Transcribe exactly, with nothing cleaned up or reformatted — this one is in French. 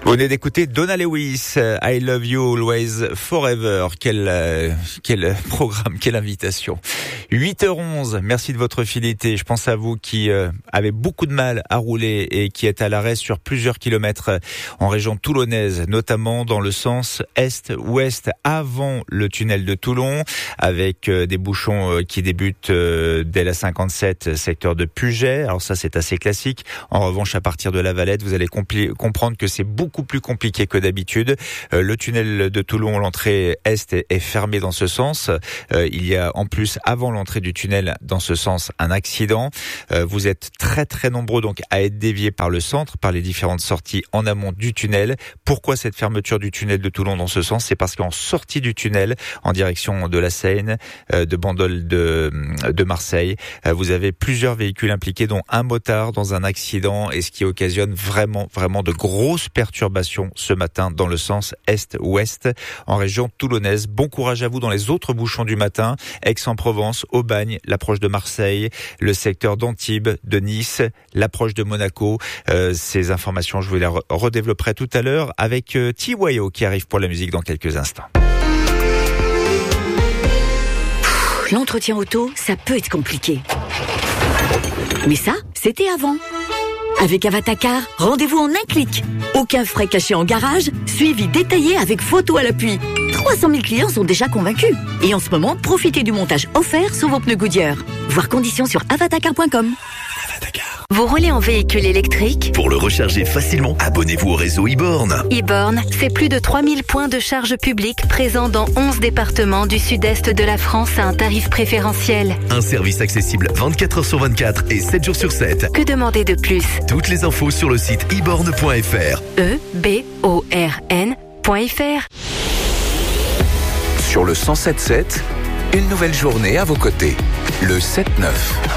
Vous venez d'écouter Donna Lewis, I Love You Always Forever. Quel, euh, quel programme, quelle invitation. huit heures onze, merci de votre fidélité. Je pense à vous qui euh, avez beaucoup de mal à rouler et qui êtes à l'arrêt sur plusieurs kilomètres en région toulonnaise, notamment dans le sens est-ouest avant le tunnel de Toulon, avec euh, des bouchons euh, qui débutent euh, dès la cinquante-sept, secteur de Puget. Alors ça, c'est assez classique. En revanche, à partir de la Valette, vous allez compli- comprendre que c'est beaucoup plus compliqué que d'habitude. Euh, le tunnel de Toulon, l'entrée est est, est fermée dans ce sens. Euh, il y a en plus, avant l'entrée du tunnel, dans ce sens, un accident. Euh, vous êtes très très nombreux donc à être déviés par le centre, par les différentes sorties en amont du tunnel. Pourquoi cette fermeture du tunnel de Toulon dans ce sens? C'est parce qu'en sortie du tunnel, en direction de la Seine, euh, de Bandol, de, de Marseille, euh, vous avez plusieurs véhicules impliqués, dont un motard dans un accident, et ce qui occasionne vraiment vraiment de grosses perturbations ce matin dans le sens est-ouest en région toulonnaise. Bon courage à vous dans les autres bouchons du matin. Aix-en-Provence, Aubagne, l'approche de Marseille, le secteur d'Antibes, de Nice, l'approche de Monaco. Euh, ces informations, je vous les redévelopperai tout à l'heure avec euh, T Y O qui arrive pour la musique dans quelques instants. L'entretien auto, ça peut être compliqué. Mais ça, c'était avant. Avec Avatacar, rendez-vous en un clic. Aucun frais cachés en garage, suivi détaillé avec photo à l'appui. trois cent mille clients sont déjà convaincus. Et en ce moment, profitez du montage offert sur vos pneus Goodyear. Voir conditions sur avatacar point com. Avatacar. Vous roulez en véhicule électrique? Pour le recharger facilement, abonnez-vous au réseau e-born. e-born, c'est plus de trois mille points de charge publique présents dans onze départements du sud-est de la France à un tarif préférentiel. Un service accessible vingt-quatre heures sur vingt-quatre et sept jours sur sept. Que demander de plus? Toutes les infos sur le site e born point f r. E B O R N point F R. Sur le cent sept sept, une nouvelle journée à vos côtés. Le sept neuf.